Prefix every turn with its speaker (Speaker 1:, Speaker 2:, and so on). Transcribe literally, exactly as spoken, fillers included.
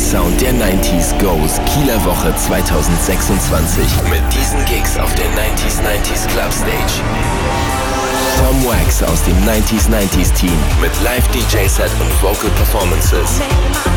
Speaker 1: Sound der neunziger Goes Kieler Woche zweitausendsechsundzwanzig mit diesen Gigs auf der neunzig neunzig Club Stage. Tom Wax aus dem neunzig neunzig Team mit Live-D J-Set und Vocal Performances.